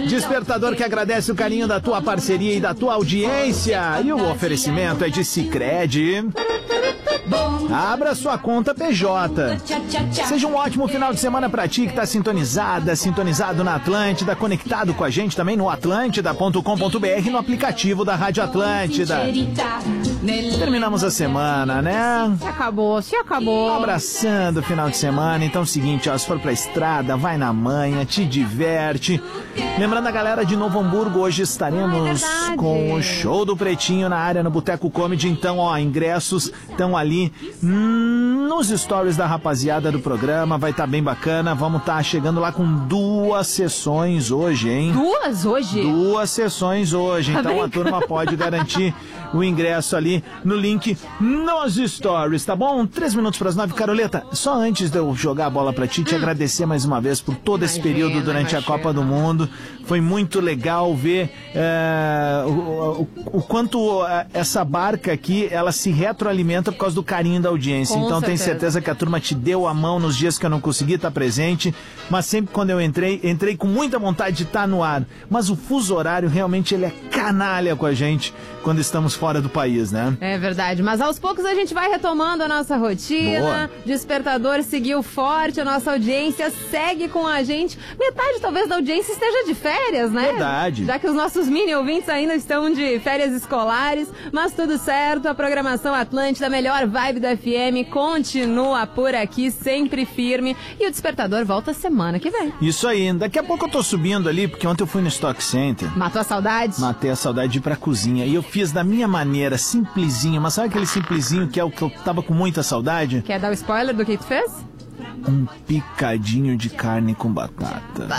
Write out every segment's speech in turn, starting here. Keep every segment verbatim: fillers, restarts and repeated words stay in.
Despertador que agradece o carinho da tua parceria e da tua audiência. E o oferecimento é de Sicredi. Abra sua conta P J. Seja um ótimo final de semana pra ti que tá sintonizada, sintonizado na Atlântida, conectado com a gente também no atlântida ponto com ponto b r no aplicativo da Rádio Atlântida. Terminamos a semana, né? Se acabou, se acabou. Abraçando o final de semana. Então é o seguinte, ó, se for pra estrada, vai na manha, te diverte. Lembrando a galera de Novo Hamburgo, hoje estaremos ah, é com o show do Pretinho na área no Boteco Comedy. Então, ó, ingressos estão ali hum, nos stories da rapaziada do programa. Vai estar tá bem bacana. Vamos estar tá chegando lá com duas sessões hoje, hein? Duas hoje? Duas sessões hoje. Tá então a brincando? turma pode garantir o ingresso ali no link nos stories, tá bom? Três minutos para as nove. Caroleta, só antes de eu jogar a bola pra ti, te hum. agradecer mais uma vez por todo esse Imagina, período durante imagina. a Copa do Mundo. Foi muito legal ver é, o, o, o quanto essa barca aqui, ela se retroalimenta por causa do carinho da audiência. Com então certeza. tenho certeza que a turma te deu a mão nos dias que eu não consegui estar presente, mas sempre quando eu entrei, entrei com muita vontade de estar no ar. Mas o fuso horário realmente ele é canalha com a gente quando estamos fora do país, né? É verdade, mas aos poucos a gente vai retomando a nossa rotina. Boa. Despertador seguiu forte, a nossa audiência segue com a gente. Metade talvez da audiência esteja de férias, né? Verdade. Já que os nossos mini ouvintes ainda estão de férias escolares, mas tudo certo, a programação Atlântida, a melhor vibe da F M, continua por aqui, sempre firme. E o Despertador volta semana que vem. Isso aí, daqui a pouco eu tô subindo ali, porque ontem eu fui no Stock Center. Matou a saudade? Matei a saudade de ir pra cozinha. E eu fiz da minha maneira, simplesinho. Mas sabe aquele simplesinho que é o que eu tava com muita saudade? Quer dar o spoiler do que tu fez? Um picadinho de carne com batata.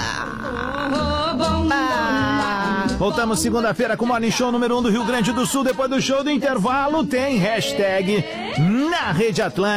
Voltamos segunda-feira com o Morning Show número um do Rio Grande do Sul. Depois do show do intervalo tem hashtag na Rede Atlântica.